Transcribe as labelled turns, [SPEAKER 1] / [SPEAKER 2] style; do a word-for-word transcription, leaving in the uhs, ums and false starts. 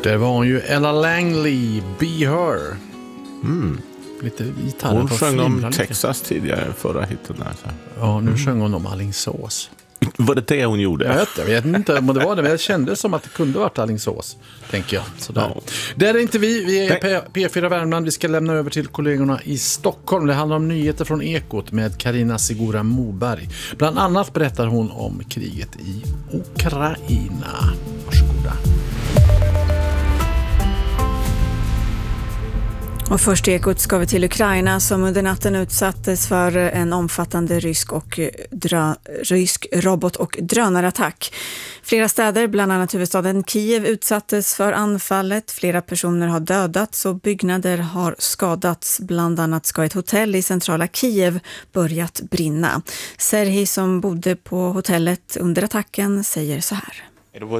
[SPEAKER 1] Det var ju Ella Langley, Be Her.
[SPEAKER 2] Mm.
[SPEAKER 1] Lite gitarr.
[SPEAKER 2] Hon sjöng om Texas tidigare, förra hitten där. Så.
[SPEAKER 1] Ja, nu mm. sjöng hon om Alingsås.
[SPEAKER 2] Var det det hon gjorde?
[SPEAKER 1] Jag vet, jag vet inte om det var det, men jag kände som att det kunde varit Alingsås, tänker jag. Sådär. Ja. Det är inte vi, vi är P- P4 Värmland. Vi ska lämna över till kollegorna i Stockholm. Det handlar om nyheter från Ekot med Carina Sigura Moberg. Bland annat berättar hon om kriget i Ukraina. Varsågoda.
[SPEAKER 3] Och först i Ekot ska vi till Ukraina som under natten utsattes för en omfattande rysk, och drö- rysk robot- och drönarattack. Flera städer, bland annat huvudstaden Kiev, utsattes för anfallet. Flera personer har dödats och byggnader har skadats. Bland annat ska ett hotell i centrala Kiev börjat brinna. Serhii, som bodde på hotellet under attacken, säger så här.